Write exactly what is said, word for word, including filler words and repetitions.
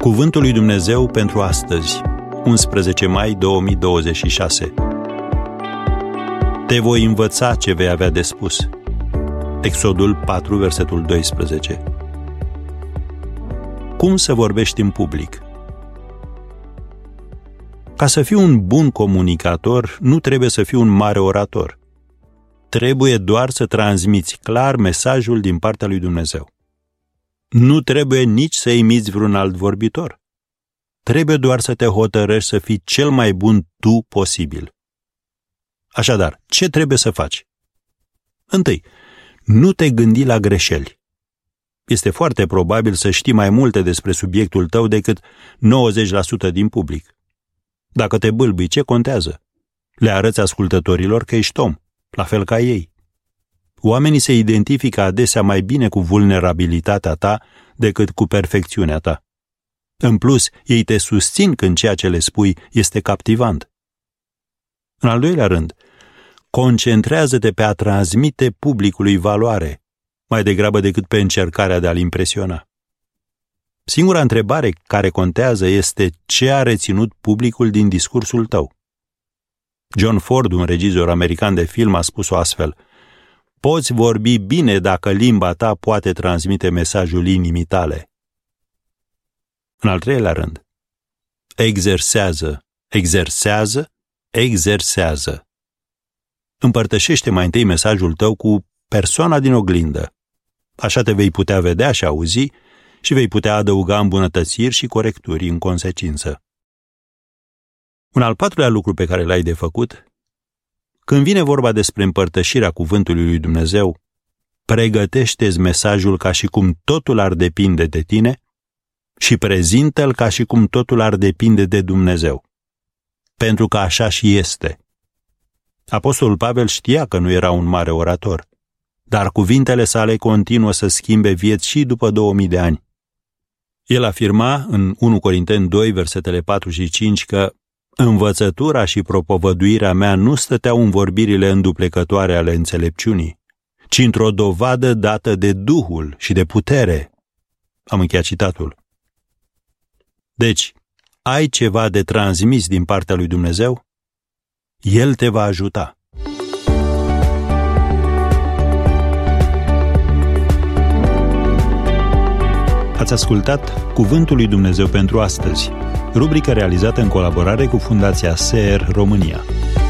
Cuvântul lui Dumnezeu pentru astăzi, unsprezece mai două mii douăzeci și șase. Te voi învăța ce vei avea de spus. Exodul patru, versetul doisprezece. Cum să vorbești în public? Ca să fii un bun comunicator, nu trebuie să fii un mare orator. Trebuie doar să transmiți clar mesajul din partea lui Dumnezeu. Nu trebuie nici să imiți vreun alt vorbitor. Trebuie doar să te hotărăști să fii cel mai bun tu posibil. Așadar, ce trebuie să faci? Întâi, nu te gândi la greșeli. Este foarte probabil să știi mai multe despre subiectul tău decât nouăzeci la sută din public. Dacă te bâlbâi, ce contează? Le arăți ascultătorilor că ești om, la fel ca ei. Oamenii se identifică adesea mai bine cu vulnerabilitatea ta decât cu perfecțiunea ta. În plus, ei te susțin când ceea ce le spui este captivant. În al doilea rând, concentrează-te pe a transmite publicului valoare, mai degrabă decât pe încercarea de a-l impresiona. Singura întrebare care contează este ce a reținut publicul din discursul tău. John Ford, un regizor american de film, a spus-o astfel: poți vorbi bine dacă limba ta poate transmite mesajul inimii tale. În al treilea rând, exersează, exersează, exersează. Împărtășește mai întâi mesajul tău cu persoana din oglindă. Așa te vei putea vedea și auzi și vei putea adăuga îmbunătățiri și corecturi în consecință. Un al patrulea lucru pe care l-ai de făcut: când vine vorba despre împărtășirea cuvântului lui Dumnezeu, pregătește-ți mesajul ca și cum totul ar depinde de tine și prezintă-l ca și cum totul ar depinde de Dumnezeu. Pentru că așa și este. Apostolul Pavel știa că nu era un mare orator, dar cuvintele sale continuă să schimbe vieți și după două mii de ani. El afirma în unu Corinteni doi, versetele patru și cinci, că învățătura și propovăduirea mea nu stăteau în vorbirile înduplecătoare ale înțelepciunii, ci într-o dovadă dată de Duhul și de putere. Am încheiat citatul. Deci, ai ceva de transmis din partea lui Dumnezeu? El te va ajuta. Ați ascultat Cuvântul lui Dumnezeu pentru astăzi, rubrică realizată în colaborare cu Fundația S E R România.